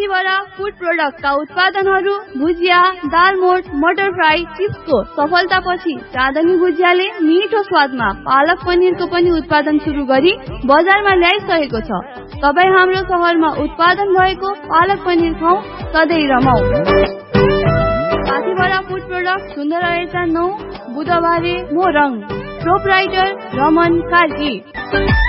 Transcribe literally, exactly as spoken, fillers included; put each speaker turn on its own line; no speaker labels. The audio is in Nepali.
साथीभरा फूड प्रोडक्टका उत्पादनहरू भुजिया, दालमोट, मटर फ्राई, चिप्सको सफलतापछि चाँदनी भुजियाले मिठो स्वादमा पालक पनिरको पनि उत्पादन सुरु गरी बजारमा ल्याइसकेको छ। तपाईँ हाम्रो सहरमा उत्पादन भएको पालक पनिर खाऊ, सधैँ रमाऊ। साथीभरा फूड प्रोडक्ट सुन्दर रहेछ नौ बुधबारे मोरङ, प्रोपराइटर रमन कार्की।